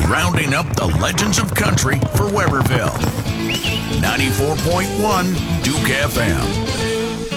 rounding up the legends of country for Weberville. 94.1 Duke FM.